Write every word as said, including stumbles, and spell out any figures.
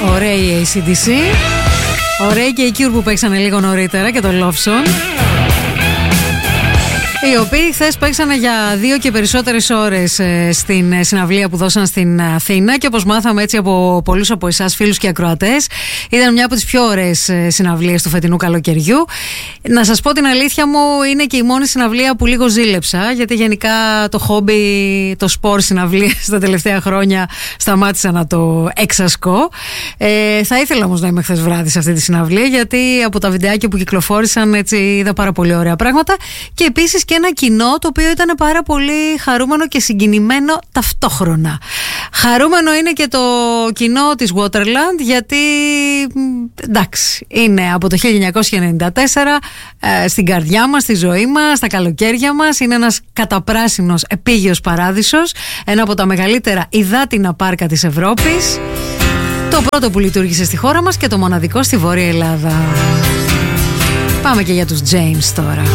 Ωραία η έι σι ντι σι. Ωραία και οι Cure που παίξανε λίγο νωρίτερα και το Love Song, οι οποίοι χθες παίξανε για δύο και περισσότερες ώρες στην συναυλία που δώσαν στην Αθήνα και όπως μάθαμε έτσι από πολλούς από εσάς φίλους και ακροατές, ήταν μια από τις πιο ωραίες συναυλίες του φετινού καλοκαιριού. Να σας πω την αλήθεια μου, είναι και η μόνη συναυλία που λίγο ζήλεψα, γιατί γενικά το χόμπι, το σπορ συναυλίες τα τελευταία χρόνια σταμάτησα να το εξασκώ. Ε, θα ήθελα όμως να είμαι χθες βράδυ σε αυτή τη συναυλία, γιατί από τα βιντεάκια που κυκλοφόρησαν έτσι είδα πάρα πολύ ωραία πράγματα και επίσης και ένα κοινό το οποίο ήταν πάρα πολύ χαρούμενο και συγκινημένο ταυτόχρονα. Χαρούμενο είναι και το κοινό της Waterland, γιατί εντάξει, είναι από το χίλια εννιακόσια ενενήντα τέσσερα ε, στην καρδιά μας, στη ζωή μας, στα καλοκαίρια μας. Είναι ένας καταπράσινος επίγειος παράδεισος, ένα από τα μεγαλύτερα υδάτινα πάρκα της Ευρώπης, το πρώτο που λειτουργήσε στη χώρα μας και το μοναδικό στη Βόρεια Ελλάδα. Πάμε και για τους James τώρα.